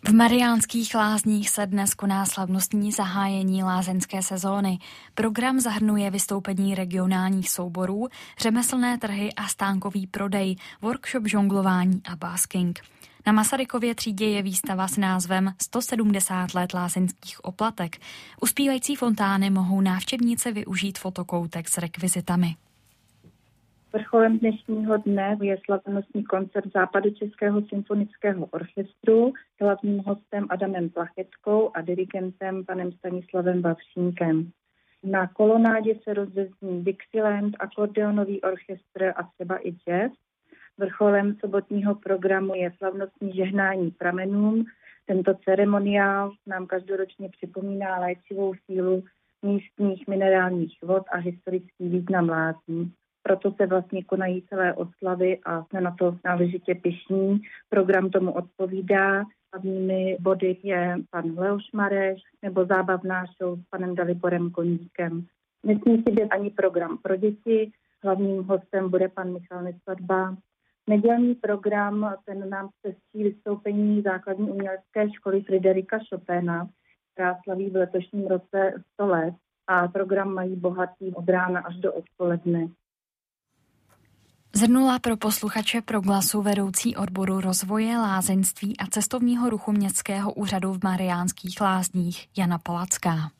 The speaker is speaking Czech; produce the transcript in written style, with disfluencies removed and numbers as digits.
V Mariánských Lázních se dnes koná slavnostní zahájení lázeňské sezóny. Program zahrnuje vystoupení regionálních souborů, řemeslné trhy a stánkový prodej, workshop žonglování a basking. Na Masarykově třídě je výstava s názvem 170 let lázeňských oplatek. U zpívající fontány mohou návštěvníci využít fotokoutek s rekvizitami. Vrcholem dnešního dne je slavnostní koncert Západočeského symfonického orchestru s hlavním hostem Adamem Plachetkou a dirigentem panem Stanislavem Vavřínkem. Na kolonádě se rozezní Dixieland, akordeonový orchestr a třeba i jazz. Vrcholem sobotního programu je slavnostní žehnání pramenům. Tento ceremoniál nám každoročně připomíná léčivou sílu místních minerálních vod a historický význam lázní. Proto se vlastně konají celé oslavy a jsme na to náležitě pyšní. Program tomu odpovídá. Hlavními body je pan Leoš Mareš nebo zábavná show s panem Daliborem Koníčkem. Nesmí chybět ani program pro děti. Hlavním hostem bude pan Michal Nesvadba. Nedělní program, ten nám cestí vystoupení základní umělecké školy Friderika Chopina, která slaví v letošním roce 100 let a program mají bohatý od rána až do odpoledne. Zhrnula pro posluchače Proglasu vedoucí odboru rozvoje, lázeňství a cestovního ruchu Městského úřadu v Mariánských Lázních Jana Polacká.